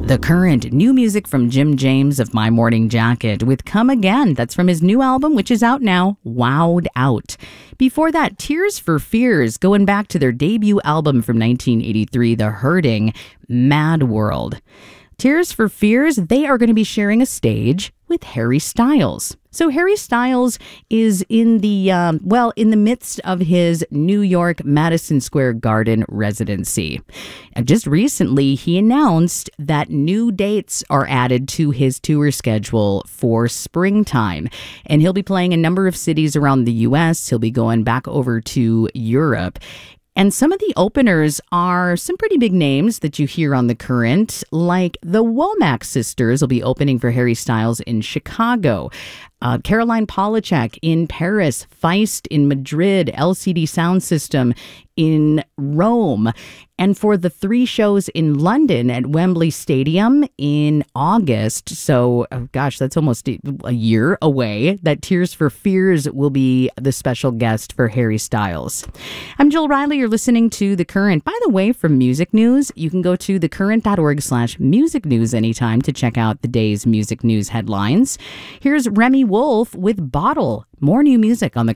The Current, new music from Jim James of My Morning Jacket with Come Again. That's from his new album, which is out now, Wowed Out. Before that, Tears for Fears, going back to their debut album from 1983, The Hurting, Mad World. Tears for Fears, they are going to be sharing a stage with Harry Styles. So Harry Styles is in the midst of his New York Madison Square Garden residency. And just recently, he announced that new dates are added to his tour schedule for springtime. And he'll be playing a number of cities around the U.S. He'll be going back over to Europe. And some of the openers are some pretty big names that you hear on The Current, like the Womack sisters will be opening for Harry Styles in Chicago. Caroline Polachek in Paris, Feist in Madrid, LCD Sound System in Rome. And for the 3 shows in London at Wembley Stadium in August, so, that's almost a year away, that Tears for Fears will be the special guest for Harry Styles. I'm Jill Riley. You're listening to The Current. By the way, for music news, you can go to thecurrent.org/music news anytime to check out the day's music news headlines. Here's Remy Wolf with Bottle. More new music on The